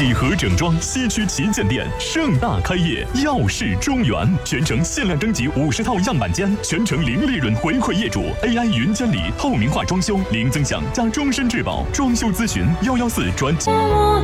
几何整装西区旗舰店盛大开业，耀世中原，全程限量征集50套样板间，全程零利润回馈业主 ，AI 云监理，透明化装修，零增享加终身质保，装修咨询114专。